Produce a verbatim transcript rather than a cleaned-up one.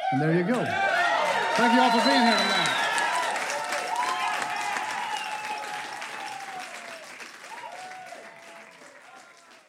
And there you go. Thank you all for being here tonight.